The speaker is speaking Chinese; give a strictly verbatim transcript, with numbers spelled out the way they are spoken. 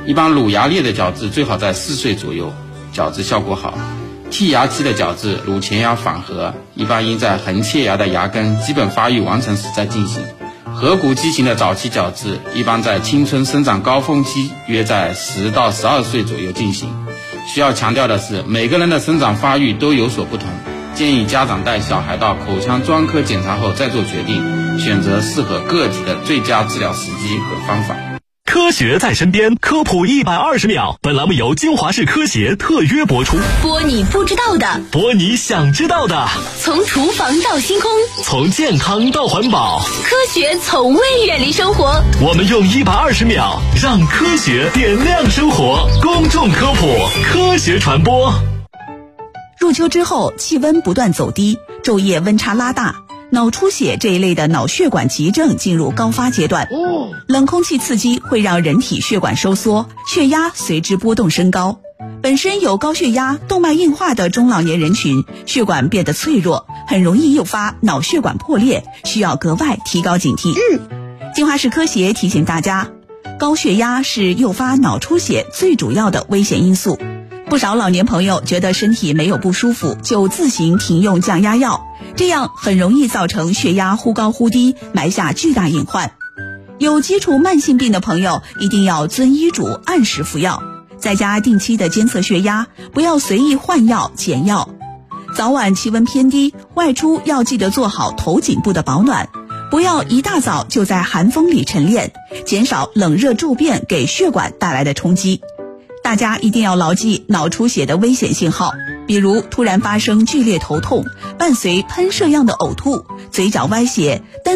一般乳牙裂的矫治最好在四岁左右，矫治效果好。剔牙期的矫治乳前牙反颌，一般应在横切牙的牙根基本发育完成时再进行。颌骨畸形的早期矫治一般在青春生长高峰期，约在十到十二岁左右进行。需要强调的是，每个人的生长发育都有所不同，建议家长带小孩到口腔专科检查后再做决定，选择适合个体的最佳治疗时机和方法。 科学在身边，科普一百二十秒。本栏目由金华市科协特约播出。 播你不知道的， 播你想知道的。 从厨房到星空， 从健康到环保， 科学从未远离生活。 我们用一百二十秒让科学点亮生活。公众科普，科学传播。 入秋之后，气温不断走低，昼夜温差拉大，脑出血这一类的脑血管急症进入高发阶段。冷空气刺激会让人体血管收缩，血压随之波动升高。本身有高血压、动脉硬化的中老年人群，血管变得脆弱，很容易诱发脑血管破裂，需要格外提高警惕。金华市科协提醒大家，高血压是诱发脑出血最主要的危险因素。不少老年朋友觉得身体没有不舒服，就自行停用降压药，这样很容易造成血压忽高忽低，埋下巨大隐患。有基础慢性病的朋友一定要遵医嘱按时服药，在家定期的监测血压，不要随意换药减药。早晚气温偏低，外出要记得做好头颈部的保暖，不要一大早就在寒风里晨练，减少冷热骤变给血管带来的冲击。大家一定要牢记脑出血的危险信号，比如突然发生剧烈头痛，伴随喷射样的呕吐，嘴角歪斜，